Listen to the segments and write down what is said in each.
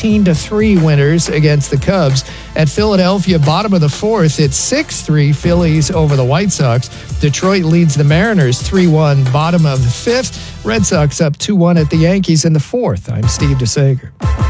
14-3 winners against the Cubs. At Philadelphia, bottom of the fourth, it's 6-3 Phillies over the White Sox. Detroit leads the Mariners 3-1, bottom of the fifth. Red Sox up 2-1 at the Yankees in the fourth. I'm Steve DeSager.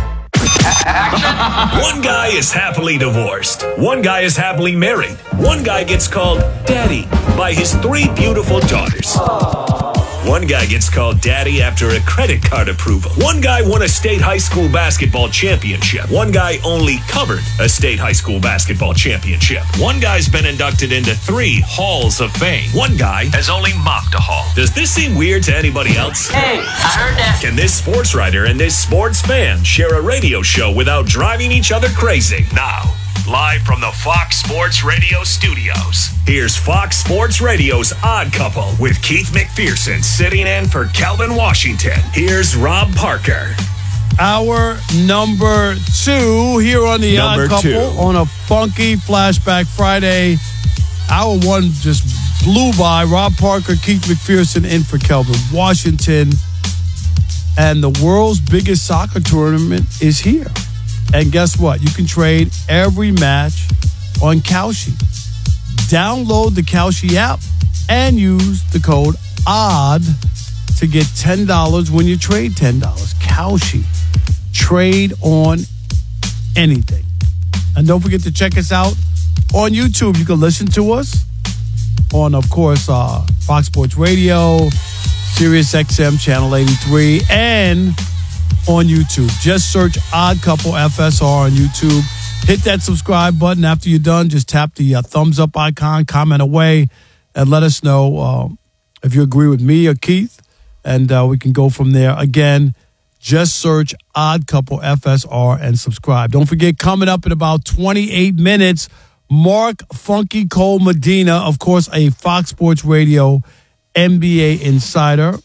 One guy is happily divorced. One guy is happily married. One guy gets called Daddy by his 3 beautiful daughters. One guy gets called Daddy after a credit card approval. One guy won a state high school basketball championship. One guy only covered a state high school basketball championship. One guy's been inducted into 3 halls of fame. One guy has only mopped a hall. Does this seem weird to anybody else? Hey, I heard that. Can this sports writer and this sports fan share a radio show without driving each other crazy? Now, live from the Fox Sports Radio studios, here's Fox Sports Radio's Odd Couple with Keith McPherson sitting in for Calvin Washington. Here's Rob Parker. Hour number 2 here on the Odd Couple on a funky Flashback Friday. Hour 1 just blew by. Rob Parker, Keith McPherson in for Calvin Washington. And the world's biggest soccer tournament is here. And guess what? You can trade every match on Kalshi. Download the Kalshi app and use the code ODD to get $10 when you trade $10. Kalshi. Trade on anything. And don't forget to check us out on YouTube. You can listen to us on, of course, Fox Sports Radio, Sirius XM Channel 83, and on YouTube. Just search Odd Couple FSR on YouTube. Hit that subscribe button. After you're done, just tap the thumbs up icon, comment away, and let us know if you agree with me or Keith, and we can go from there. Again, just search Odd Couple FSR and subscribe. Don't forget, coming up in about 28 minutes, Mark Funky Cole Medina, of course, a Fox Sports Radio NBA insider.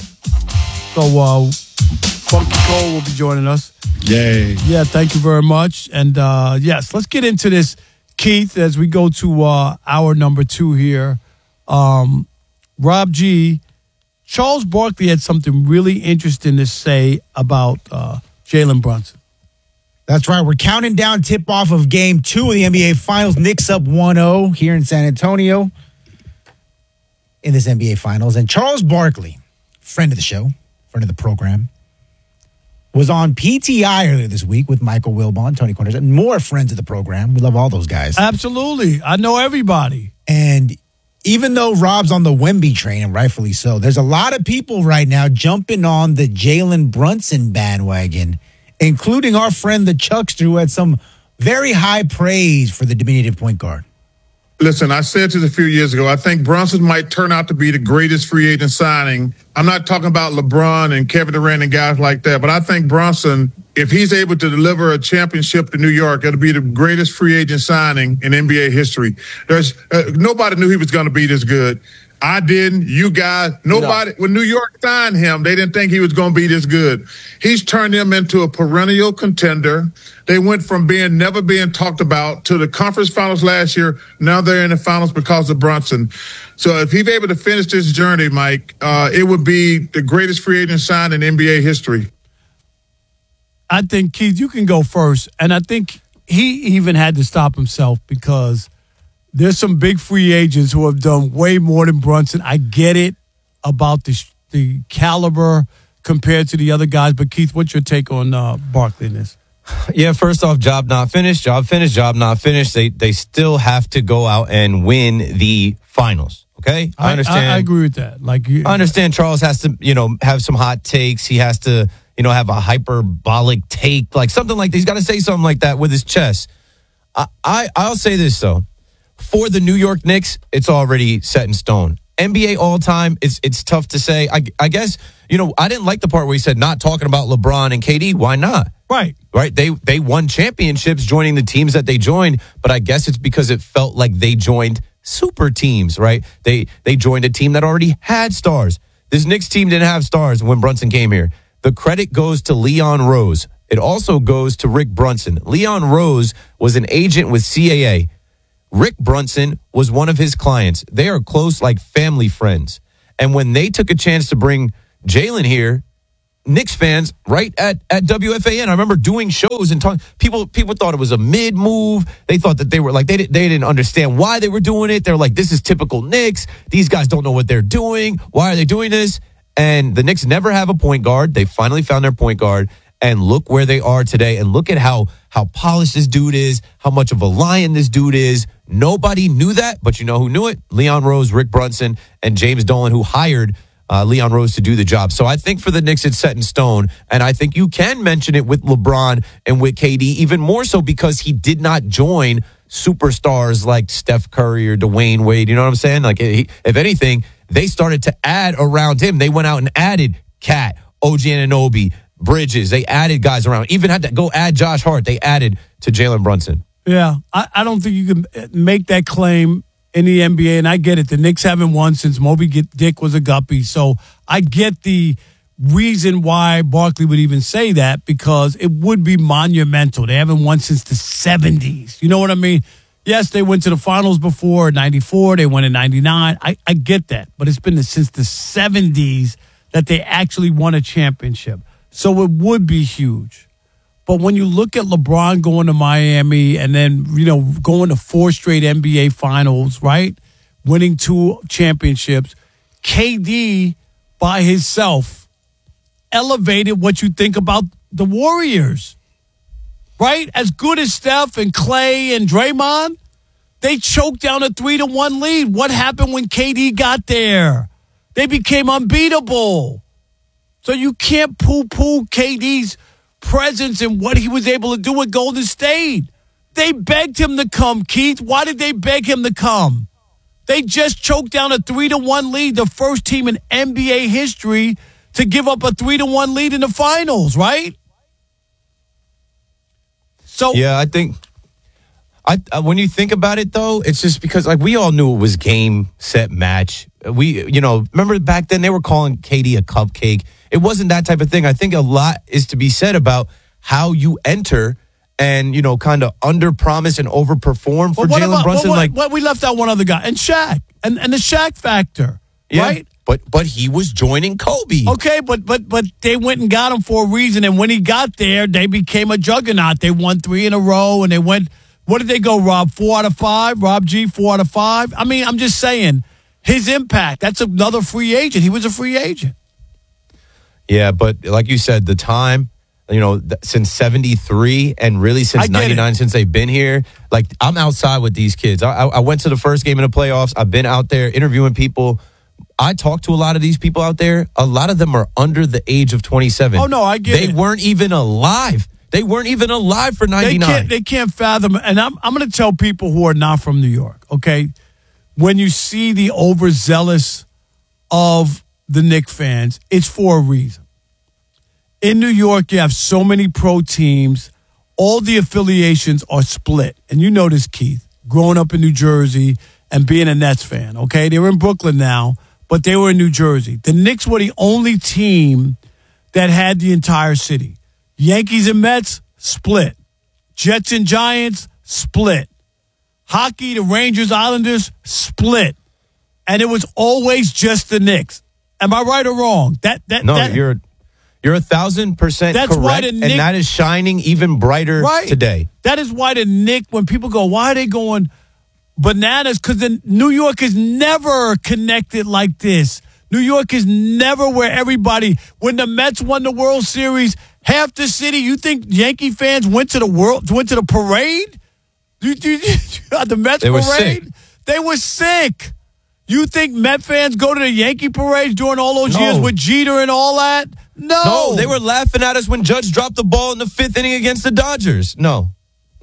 So, Funky Cole will be joining us. Yay. Yeah, thank you very much. And, yes, let's get into this, Keith, as we go to hour number 2 here. Rob G., Charles Barkley had something really interesting to say about Jalen Brunson. That's right. We're counting down tip-off of Game 2 of the NBA Finals. Knicks up 1-0 here in San Antonio in this NBA Finals. And Charles Barkley, friend of the show, friend of the program, was on PTI earlier this week with Michael Wilbon, Tony Corners, and more friends of the program. We love all those guys. Absolutely. I know everybody. And even though Rob's on the Wemby train, and rightfully so, there's a lot of people right now jumping on the Jalen Brunson bandwagon, including our friend the Chuckster, who had some very high praise for the diminutive point guard. Listen, I said this a few years ago, I think Brunson might turn out to be the greatest free agent signing. I'm not talking about LeBron and Kevin Durant and guys like that, but I think Brunson, if he's able to deliver a championship to New York, it'll be the greatest free agent signing in NBA history. There's nobody knew he was going to be this good. I didn't. You guys, nobody. When New York signed him, they didn't think he was going to be this good. He's turned them into a perennial contender. They went from never being talked about to the conference finals last year. Now they're in the finals because of Brunson. So if he's able to finish this journey, Mike, it would be the greatest free agent sign in NBA history. I think, Keith, you can go first. And I think he even had to stop himself because there's some big free agents who have done way more than Brunson. I get it about the caliber compared to the other guys. But, Keith, what's your take on Barkley in this? Yeah, first off, job not finished, job finished, job not finished. They still have to go out and win the finals. Okay? I understand. I agree with that. I understand Charles has to, have some hot takes. He has to, have a hyperbolic take, like something like that. He's got to say something like that with his chest. I'll say this, though. For the New York Knicks, it's already set in stone. NBA all-time, it's tough to say. I guess, I didn't like the part where he said not talking about LeBron and KD. Why not? Right. They won championships joining the teams that they joined, but I guess it's because it felt like they joined super teams, right? They joined a team that already had stars. This Knicks team didn't have stars when Brunson came here. The credit goes to Leon Rose. It also goes to Rick Brunson. Leon Rose was an agent with CAA. Rick Brunson was one of his clients. They are close, like family friends. And when they took a chance to bring Jalen here, Knicks fans right at WFAN. I remember doing shows and talking. People thought it was a mid move. They thought that they were like, they didn't understand why they were doing it. They're like, this is typical Knicks. These guys don't know what they're doing. Why are they doing this? And the Knicks never have a point guard. They finally found their point guard. And look where they are today. And look at how polished this dude is, how much of a lion this dude is. Nobody knew that, but you know who knew it? Leon Rose, Rick Brunson, and James Dolan, who hired Leon Rose to do the job. So I think for the Knicks, it's set in stone. And I think you can mention it with LeBron and with KD, even more so because he did not join superstars like Steph Curry or Dwayne Wade. You know what I'm saying? Like, if anything, they started to add around him. They went out and added Cat, OG Anunoby, Bridges. They added guys around. Even had to go add Josh Hart. They added to Jalen Brunson. Yeah, I don't think you can make that claim in the NBA, and I get it. The Knicks haven't won since Moby Dick was a guppy, so I get the reason why Barkley would even say that, because it would be monumental. They haven't won since the 70s. You know what I mean? Yes, they went to the finals before in 94. They went in 99. I get that, but it's been since the 70s that they actually won a championship. So it would be huge. But when you look at LeBron going to Miami and then, going to 4 straight NBA finals, right? Winning 2 championships, KD by himself elevated what you think about the Warriors, right? As good as Steph and Clay and Draymond, they choked down a 3-1 lead. What happened when KD got there? They became unbeatable. So you can't poo-poo KD's presence and what he was able to do with Golden State. They begged him to come, Keith. Why did they beg him to come? They just choked down a 3-1 lead, the first team in NBA history to give up a 3-1 lead in the finals, right? So yeah, I think when you think about it, though, it's just because we all knew it was game, set, match. Remember back then they were calling KD a cupcake. It wasn't that type of thing. I think a lot is to be said about how you enter and, kind of under-promise and over-perform for Jalen Brunson. We left out one other guy. And Shaq. And the Shaq factor, yeah, right? But he was joining Kobe. Okay, but they went and got him for a reason. And when he got there, they became a juggernaut. They won 3 in a row, and they went, what did they go, Rob? 4 out of 5? Rob G, 4 out of 5? I mean, I'm just saying, his impact, that's another free agent. He was a free agent. Yeah, but like you said, the time, since 73 and really since 99, since they've been here, I'm outside with these kids. I went to the first game in the playoffs. I've been out there interviewing people. I talked to a lot of these people out there. A lot of them are under the age of 27. Oh, no, I get it. They weren't even alive. They weren't even alive for 99. They can't fathom. And I'm going to tell people who are not from New York, okay? When you see the overzealous of the Knicks fans, it's for a reason. In New York, you have so many pro teams. All the affiliations are split. And you know this, Keith, growing up in New Jersey and being a Nets fan, okay? They were in Brooklyn now, but they were in New Jersey. The Knicks were the only team that had the entire city. Yankees and Mets, split. Jets and Giants, split. Hockey, the Rangers, Islanders, split. And it was always just the Knicks. Am I right or wrong? You're 1,000% correct, and that is shining even brighter today. That is why the Knicks, when people go, why are they going bananas? Because New York is never connected like this. New York is never where everybody, when the Mets won the World Series, half the city, you think Yankee fans went to the parade? The Mets parade? They were sick. You think Met fans go to the Yankee parades during all those years with Jeter and all that? No, they were laughing at us when Judge dropped the ball in the 5th inning against the Dodgers. No.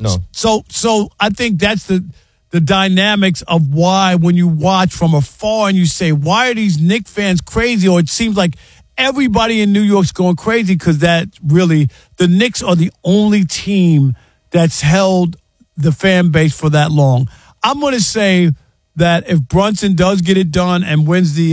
So I think that's the dynamics of why when you watch from afar and you say, why are these Knicks fans crazy? Or it seems like everybody in New York's going crazy because that really, the Knicks are the only team that's held the fan base for that long. I'm going to say that if Brunson does get it done and wins the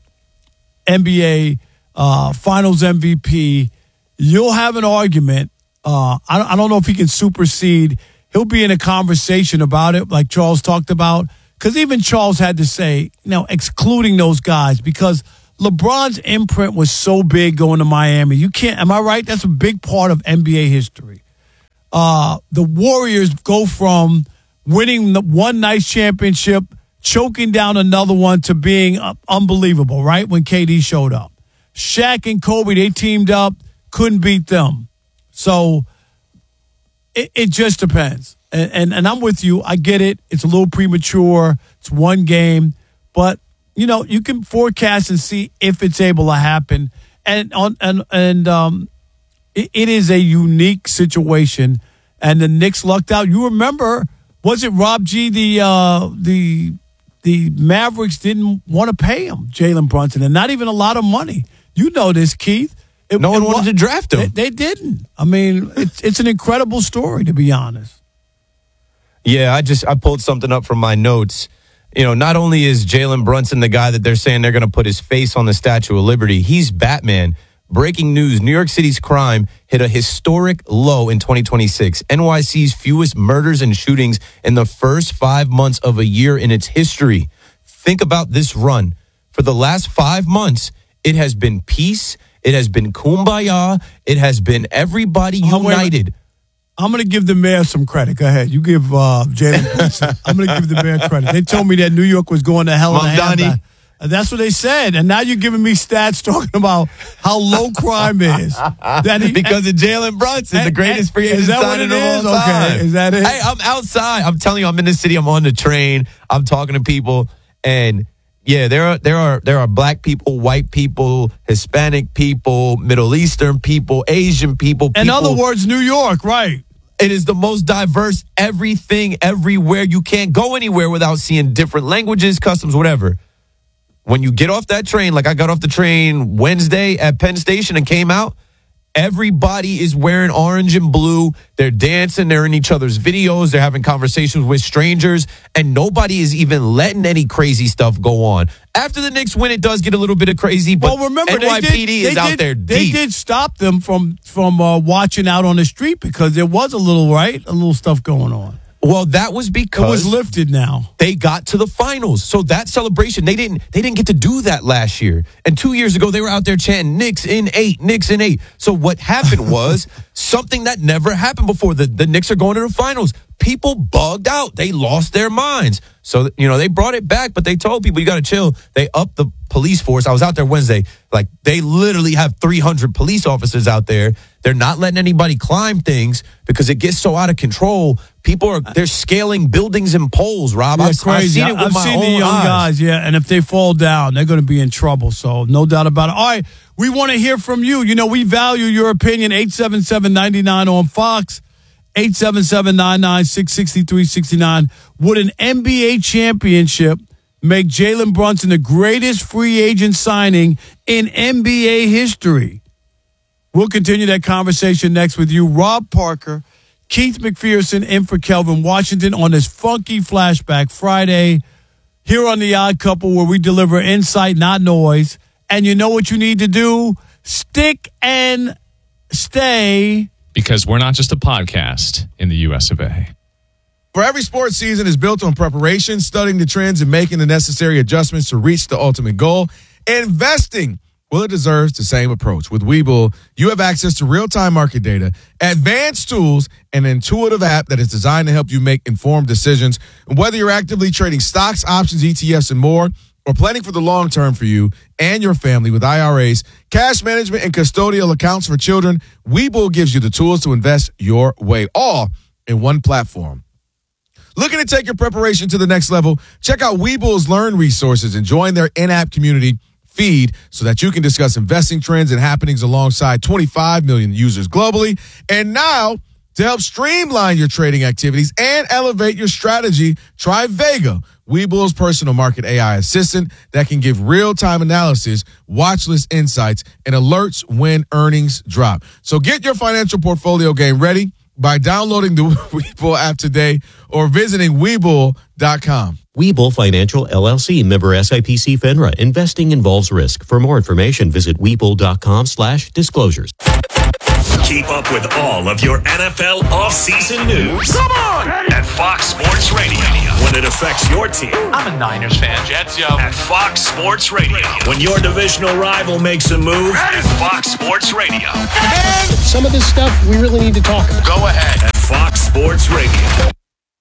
NBA Finals MVP, you'll have an argument. I don't know if he can supersede. He'll be in a conversation about it, like Charles talked about, because even Charles had to say, excluding those guys, because LeBron's imprint was so big going to Miami. You can't, am I right? That's a big part of NBA history. The Warriors go from winning one nice championship, choking down another one, to being unbelievable, right? When KD showed up. Shaq and Kobe, they teamed up, couldn't beat them. So it just depends. And I'm with you. I get it. It's a little premature. It's one game. But, you know, you can forecast and see if it's able to happen. And it is a unique situation. And the Knicks lucked out. You remember, was it Rob G, the Mavericks didn't want to pay him, Jalen Brunson, and not even a lot of money. You know this, Keith. No one wanted to draft him. They didn't. I mean, it's an incredible story, to be honest. Yeah, I pulled something up from my notes. You know, not only is Jalen Brunson the guy that they're saying they're going to put his face on the Statue of Liberty, he's Batman. Breaking news, New York City's crime hit a historic low in 2026. NYC's fewest murders and shootings in the first 5 months of a year in its history. Think about this run. For the last 5 months, it has been peace. It has been kumbaya. It has been everybody united. I'm going to give the mayor some credit. Go ahead. You give Jalen Brunson. I'm going to give the mayor credit. They told me that New York was going to hell in a handbasket. That's what they said. And now you're giving me stats talking about how low crime is. Because of Jalen Brunson, the greatest free agent signing of all time. Okay, is that it? Hey, I'm outside. I'm telling you, I'm in the city. I'm on the train. I'm talking to people. And, yeah, there are black people, white people, Hispanic people, Middle Eastern people, Asian people. In other words, New York, right. It is the most diverse everything, everywhere. You can't go anywhere without seeing different languages, customs, whatever. When you get off that train, like I got off the train Wednesday at Penn Station and came out, everybody is wearing orange and blue. They're dancing. They're in each other's videos. They're having conversations with strangers. And nobody is even letting any crazy stuff go on. After the Knicks win, it does get a little bit of crazy. But remember, NYPD is out there deep. They did stop them from watching out on the street because there was a little stuff going on. Well, that was because it was lifted now. They got to the finals. So that celebration, they didn't get to do that last year. And 2 years ago, they were out there chanting Knicks in 8, Knicks in 8. So what happened was something that never happened before. The Knicks are going to the finals. People bugged out. They lost their minds. So, you know, they brought it back, but they told people, you got to chill. They upped the police force. I was out there Wednesday. Like, they literally have 300 police officers out there. They're not letting anybody climb things because it gets so out of control. They're scaling buildings and poles, Rob. Yeah, I've seen it with my own the young eyes. guys, yeah, and if they fall down, they're going to be in trouble. So no doubt about it. All right, we want to hear from you. You know, we value your opinion. 877-99 on Fox, 877-99-663-69. Would an NBA championship make Jalen Brunson the greatest free agent signing in NBA history? We'll continue that conversation next with you. Rob Parker, Keith McPherson in for Kelvin Washington on this funky Flashback Friday here on The Odd Couple, where we deliver insight, not noise. And you know what you need to do? Stick and stay. Because we're not just a podcast in the US of A. For every sports season is built on preparation, studying the trends, and making the necessary adjustments to reach the ultimate goal. Investing, well, it deserves the same approach. With Webull, you have access to real-time market data, advanced tools, and an intuitive app that is designed to help you make informed decisions. And whether you're actively trading stocks, options, ETFs, and more, or planning for the long term for you and your family with IRAs, cash management, and custodial accounts for children, Webull gives you the tools to invest your way, all in one platform. Looking to take your preparation to the next level? Check out Webull's Learn resources and join their in-app community feed so that you can discuss investing trends and happenings alongside 25 million users globally. And now, to help streamline your trading activities and elevate your strategy, try Vega, Webull's personal market AI assistant that can give real-time analysis, watch list insights, and alerts when earnings drop. So get your financial portfolio game ready by downloading the Webull app today or visiting Webull.com. Webull Financial LLC, member SIPC FINRA. Investing involves risk. For more information, visit Webull.com/disclosures. Keep up with all of your NFL offseason news. Come on! At Fox Sports Radio. When it affects your team. I'm a Niners fan, Jets, yo. At Fox Sports Radio. When your divisional rival makes a move. At Fox Sports Radio. And some of this stuff we really need to talk about. Go ahead. At Fox Sports Radio.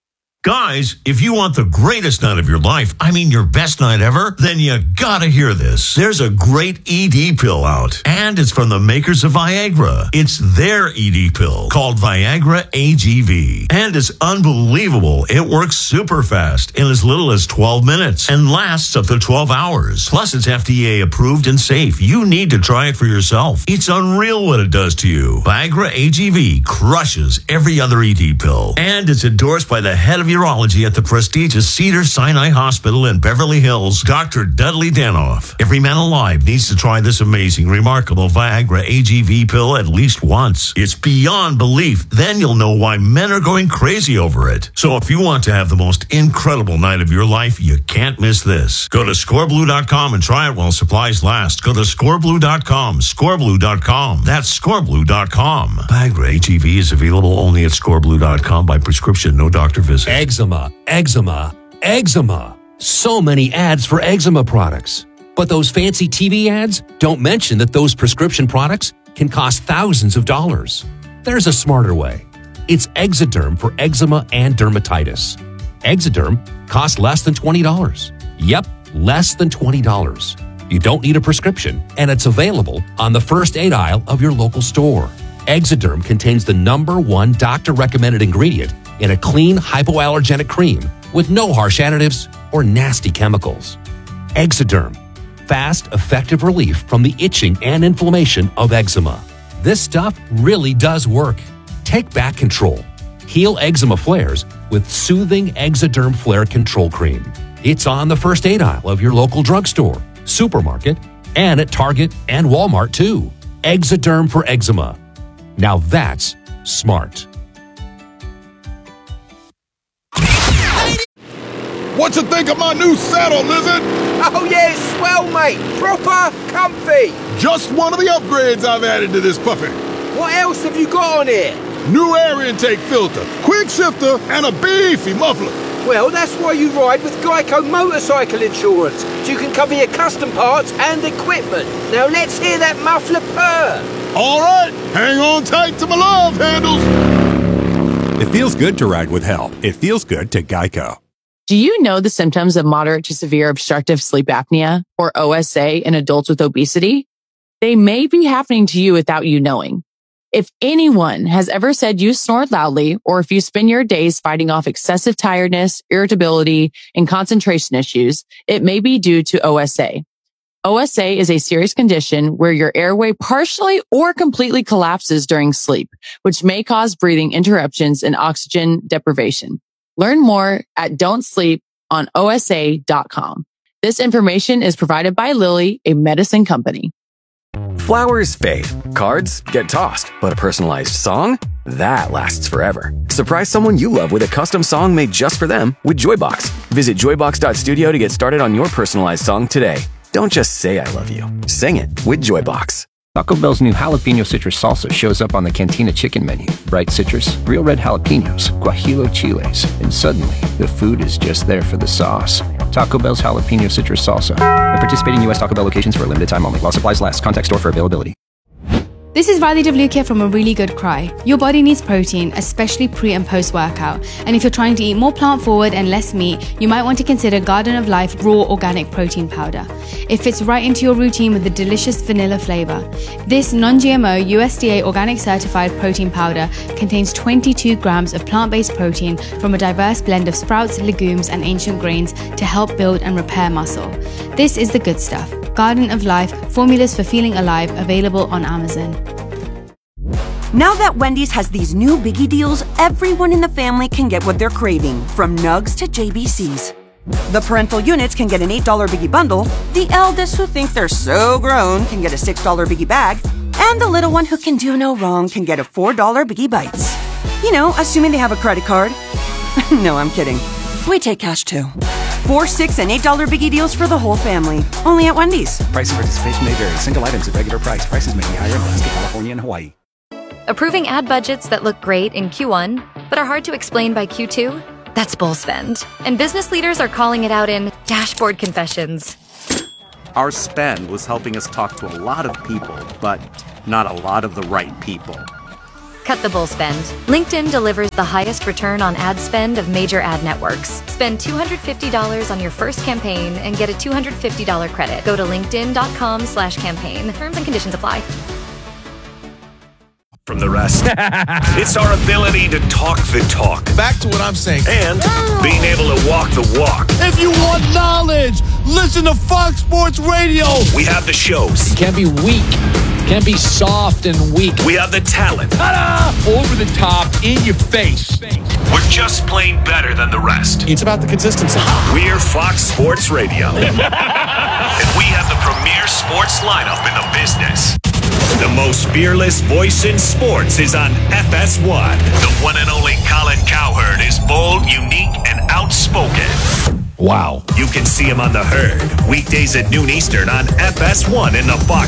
Guys, if you want the greatest night of your life, I mean your best night ever, then you gotta hear this. There's a great ED pill out, and it's from the makers of Viagra. It's their ED pill called Viagra AGV, and it's unbelievable. It works super fast in as little as 12 minutes and lasts up to 12 hours. Plus, it's FDA approved and safe. You need to try it for yourself. It's unreal what it does to you. Viagra AGV crushes every other ED pill, and it's endorsed by the head of urology at the prestigious Cedars-Sinai Hospital in Beverly Hills, Dr. Dudley Danoff. Every man alive needs to try this amazing, remarkable Viagra AGV pill at least once. It's beyond belief. Then you'll know why men are going crazy over it. So if you want to have the most incredible night of your life, you can't miss this. Go to scoreblue.com and try it while supplies last. Go to scoreblue.com, scoreblue.com. That's scoreblue.com. Viagra AGV is available only at scoreblue.com by prescription, no doctor visit. Eczema, eczema, eczema. So many ads for eczema products. But those fancy TV ads don't mention that those prescription products can cost thousands of dollars. There's a smarter way. It's Exoderm for eczema and dermatitis. Exoderm costs less than $20. Yep, less than $20. You don't need a prescription, and it's available on the first aid aisle of your local store. Exoderm contains the #1 doctor-recommended ingredient in a clean, hypoallergenic cream with no harsh additives or nasty chemicals. Exoderm. Fast, effective relief from the itching and inflammation of eczema. This stuff really does work. Take back control. Heal eczema flares with soothing Exoderm Flare Control Cream. It's on the first aid aisle of your local drugstore, supermarket, and at Target and Walmart too. Exoderm for eczema. Now that's smart. What you think of my new saddle, Lizard? Oh yeah, it's swell, mate. Proper comfy. Just one of the upgrades I've added to this puppy. What else have you got on here? New air intake filter, quick shifter, and a beefy muffler. Well, that's why you ride with Geico Motorcycle Insurance, so you can cover your custom parts and equipment. Now let's hear that muffler purr. All right, hang on tight to my love handles. It feels good to ride with help. It feels good to Geico. Do you know the symptoms of moderate to severe obstructive sleep apnea, or OSA, in adults with obesity? They may be happening to you without you knowing. If anyone has ever said you snore loudly, or if you spend your days fighting off excessive tiredness, irritability, and concentration issues, it may be due to OSA. OSA is a serious condition where your airway partially or completely collapses during sleep, which may cause breathing interruptions and oxygen deprivation. Learn more at don'tsleeponosa.com. This information is provided by Lilly, a medicine company. Flowers fade, cards get tossed, but a personalized song? That lasts forever. Surprise someone you love with a custom song made just for them with Joybox. Visit joybox.studio to get started on your personalized song today. Don't just say I love you. Sing it with Joybox. Taco Bell's new jalapeno citrus salsa shows up on the Cantina chicken menu. Bright citrus, real red jalapenos, guajillo chiles, and suddenly the food is just there for the sauce. Taco Bell's jalapeno citrus salsa. At participating U.S. Taco Bell locations for a limited time only. While supplies last. Contact store for availability. This is Riley Devlukia from A Really Good Cry. Your body needs protein, especially pre and post workout. And if you're trying to eat more plant forward and less meat, you might want to consider Garden of Life Raw Organic Protein Powder. It fits right into your routine with a delicious vanilla flavor. This non-GMO USDA organic certified protein powder contains 22 grams of plant-based protein from a diverse blend of sprouts, legumes, and ancient grains to help build and repair muscle. This is the good stuff. Garden of Life, formulas for feeling alive, available on Amazon. Now that Wendy's has these new biggie deals, everyone in the family can get what they're craving, from nugs to JBCs. The parental units can get an $8 biggie bundle, the eldest who think they're so grown can get a $6 biggie bag, and the little one who can do no wrong can get a $4 biggie bites. You know, assuming they have a credit card. No, I'm kidding. We take cash too. 4, 6, and $8 biggie deals for the whole family. Only at Wendy's. Price and participation may vary. Single items at regular price. Prices may be higher in Alaska, California, and Hawaii. Approving ad budgets that look great in Q1, but are hard to explain by Q2? That's bull spend. And business leaders are calling it out in Dashboard Confessions. Our spend was helping us talk to a lot of people, but not a lot of the right people. Cut the bull spend. LinkedIn delivers the highest return on ad spend of major ad networks. Spend $250 on your first campaign and get a $250 credit. Go to linkedin.com/campaign. Terms and conditions apply. From the rest. It's our ability to talk the talk. Back to what I'm saying. And being able to walk the walk. If you want knowledge, listen to Fox Sports Radio. We have the shows. You can't be weak. Can't be soft and weak. We have the talent. Ta-da! Over the top, in your face. We're just plain better than the rest. It's about the consistency. We're Fox Sports Radio. And we have the premier sports lineup in the business. The most fearless voice in sports is on FS1. The one and only Colin Cowherd is bold, unique, and outspoken. Wow. You can see him on The Herd, weekdays at noon Eastern on FS1 in the Fox